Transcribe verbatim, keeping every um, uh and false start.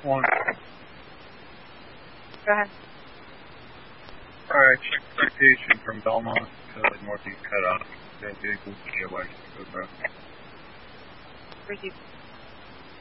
One. Go ahead. Alright, check citation from Belmont to Northeast Cutoff. The vehicle G O X. Received.